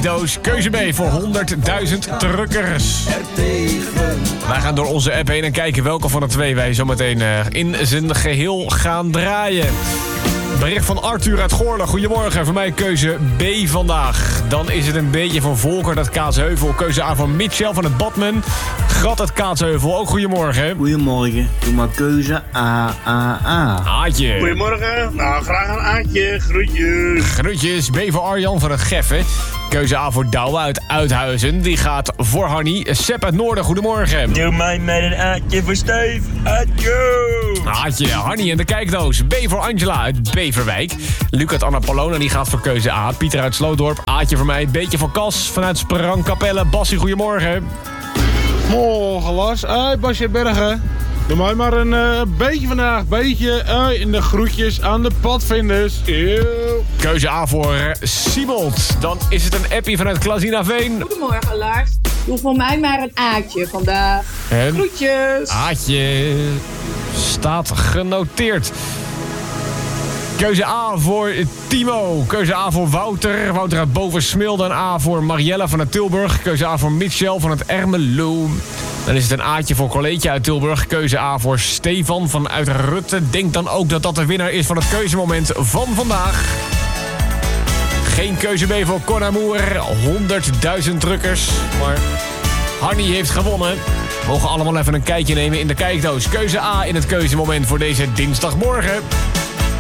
kijkdoos. Keuze B voor 100.000 truckers. Wij gaan door onze app heen en kijken welke van de twee wij zometeen in zijn geheel gaan draaien. Bericht van Arthur uit Goorlen. Goedemorgen, voor mij keuze B vandaag. Dan is het een beetje van Volker uit Kaatsheuvel. Keuze A van Mitchell van het Badmen. Grat uit Kaatsheuvel, ook goedemorgen. Goedemorgen, doe maar keuze A. Aatje. Goedemorgen, nou graag een Aatje, groetjes. Groetjes, B voor Arjan van het Geffen. Keuze A voor Douwe uit Uithuizen. Die gaat voor Hanny. Sepp uit Noorden, goedemorgen. Doe mij met een Aatje voor Steve. Aatje, Hanny in de kijkdoos. B voor Angela uit Beverwijk. Luc uit Annapolona, die gaat voor keuze A. Pieter uit Slootdorp. Aatje voor mij. Beetje voor Cas vanuit Sprangkapelle. Bassie, goedemorgen. Morgen, Lars. Hey, Basje Bergen. Doe mij maar een beetje vandaag. Beetje in de groetjes aan de padvinders. Eeuw. Keuze A voor Siebold. Dan is het een appie vanuit Klazinaveen. Goedemorgen, Lars. Doe voor mij maar een Aatje vandaag. En Groetjes. Aatje staat genoteerd. Keuze A voor Timo. Keuze A voor Wouter. Wouter uit Bovensmilde. En A voor Mariella vanuit Tilburg. Keuze A voor Mitchell van het Ermelo. Dan is het een Aatje voor Coletje uit Tilburg. Keuze A voor Stefan vanuit Rutte. Denk dan ook dat dat de winnaar is van het keuzemoment van vandaag. Geen keuze B voor Conamoer. 100.000 drukkers. Maar Hanny heeft gewonnen. We mogen allemaal even een kijkje nemen in de kijkdoos. Keuze A in het keuzemoment voor deze dinsdagmorgen.